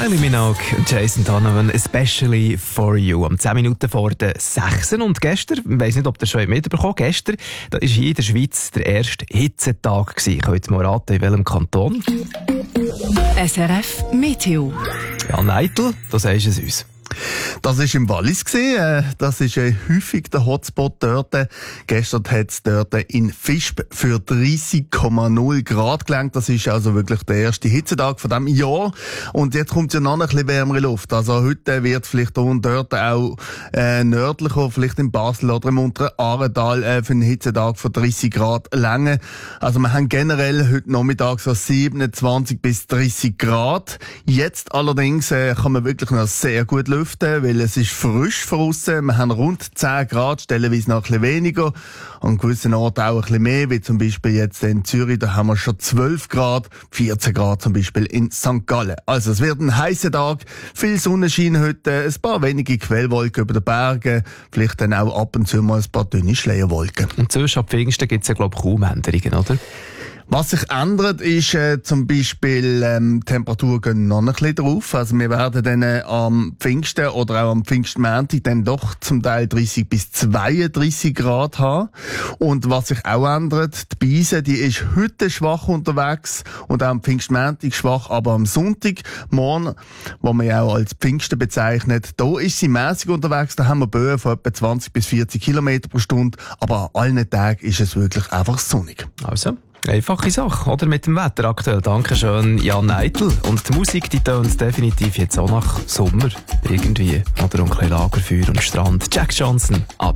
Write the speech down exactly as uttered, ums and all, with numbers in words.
Kylie Minogue und Jason Donovan, especially for you. Am zehn Minuten vor der sechs. Und gestern, ich weiss nicht, ob ihr schon mitbekommen habt, gestern, da war hier in der Schweiz der erste Hitzetag gewesen. Könnt ihr mal raten, in welchem Kanton? S R F Meteo. Ja, Neitel, da sagst du es uns. Das war im Wallis. Das ist äh, häufig der Hotspot dort. Gestern hat es dort in Visp für dreißig Komma null Grad gelangt. Das ist also wirklich der erste Hitzetag von diesem Jahr. Und jetzt kommt ja noch ein bisschen wärmere Luft. Also heute wird vielleicht hier und dort auch äh, nördlicher, vielleicht in Basel oder im unteren Aaretal äh, für einen Hitzetag von dreißig Grad lange. Also wir haben generell heute Nachmittag so siebenundzwanzig bis dreißig Grad. Jetzt allerdings äh, kann man wirklich noch sehr gut lüften, weil es ist frisch draussen. Wir haben rund zehn Grad, stellenweise noch ein bisschen weniger. An gewissen Orten auch ein bisschen mehr, wie zum Beispiel jetzt in Zürich, da haben wir schon zwölf Grad, vierzehn Grad zum Beispiel in Sankt Gallen. Also es wird ein heißer Tag, viel Sonnenschein heute, ein paar wenige Quellwolken über den Bergen, vielleicht dann auch ab und zu mal ein paar dünne Schleierwolken. Und sonst ab Pfingsten gibt es ja, glaube ich, kaum Änderungen, oder? Was sich ändert, ist äh, zum Beispiel, ähm, die Temperaturen gehen noch ein bisschen drauf. Also wir werden dann äh, am Pfingsten oder auch am Pfingstmontag dann doch zum Teil dreißig bis zweiunddreißig Grad haben. Und was sich auch ändert, die Beise, die ist heute schwach unterwegs und auch am Pfingstmontag schwach, aber am Sonntag, morgen, wo man ja auch als Pfingsten bezeichnet, da ist sie mäßig unterwegs. Da haben wir Böen von etwa zwanzig bis vierzig Kilometer pro Stunde, aber an allen Tagen ist es wirklich einfach sonnig. Also, einfache Sache, oder? Mit dem Wetter aktuell. Dankeschön, Jan Neitel. Und die Musik, die tönt definitiv jetzt auch nach Sommer. Irgendwie. Oder um ein bisschen Lagerfeuer und Strand. Jack Johnson. Ab